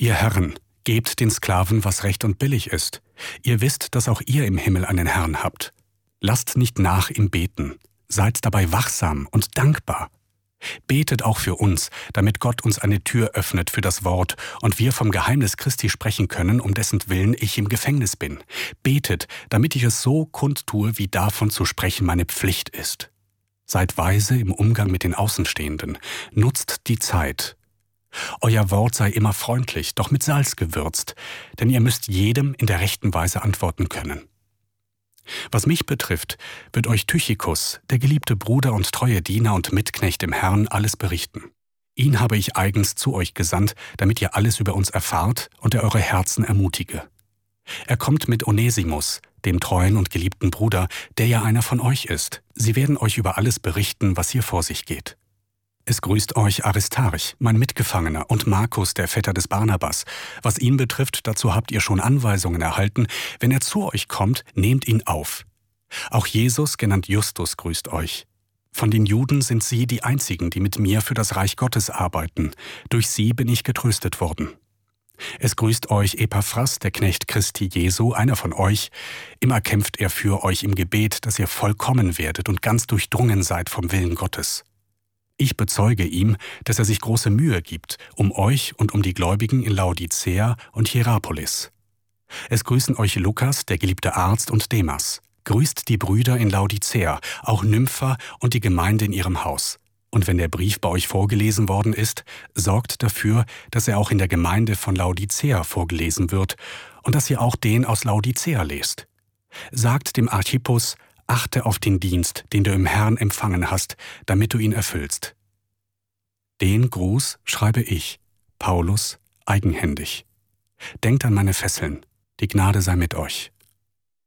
Ihr Herren, gebt den Sklaven, was recht und billig ist. Ihr wisst, dass auch ihr im Himmel einen Herrn habt. Lasst nicht nach im Beten. Seid dabei wachsam und dankbar. Betet auch für uns, damit Gott uns eine Tür öffnet für das Wort und wir vom Geheimnis Christi sprechen können, um dessen Willen ich im Gefängnis bin. Betet, damit ich es so kundtue, wie davon zu sprechen meine Pflicht ist. Seid weise im Umgang mit den Außenstehenden. Nutzt die Zeit. Euer Wort sei immer freundlich, doch mit Salz gewürzt, denn ihr müsst jedem in der rechten Weise antworten können. Was mich betrifft, wird euch Tychikus, der geliebte Bruder und treue Diener und Mitknecht im Herrn, alles berichten. Ihn habe ich eigens zu euch gesandt, damit ihr alles über uns erfahrt und er eure Herzen ermutige. Er kommt mit Onesimus, dem treuen und geliebten Bruder, der ja einer von euch ist. Sie werden euch über alles berichten, was hier vor sich geht. Es grüßt euch Aristarch, mein Mitgefangener, und Markus, der Vetter des Barnabas. Was ihn betrifft, dazu habt ihr schon Anweisungen erhalten. Wenn er zu euch kommt, nehmt ihn auf. Auch Jesus, genannt Justus, grüßt euch. Von den Juden sind sie die einzigen, die mit mir für das Reich Gottes arbeiten. Durch sie bin ich getröstet worden. Es grüßt euch Epaphras, der Knecht Christi Jesu, einer von euch. Immer kämpft er für euch im Gebet, dass ihr vollkommen werdet und ganz durchdrungen seid vom Willen Gottes. Ich bezeuge ihm, dass er sich große Mühe gibt, um euch und um die Gläubigen in Laodicea und Hierapolis. Es grüßen euch Lukas, der geliebte Arzt, und Demas. Grüßt die Brüder in Laodicea, auch Nympha und die Gemeinde in ihrem Haus. Und wenn der Brief bei euch vorgelesen worden ist, sorgt dafür, dass er auch in der Gemeinde von Laodicea vorgelesen wird und dass ihr auch den aus Laodicea lest. Sagt dem Archippus: Achte auf den Dienst, den du im Herrn empfangen hast, damit du ihn erfüllst. Den Gruß schreibe ich, Paulus, eigenhändig. Denkt an meine Fesseln. Die Gnade sei mit euch.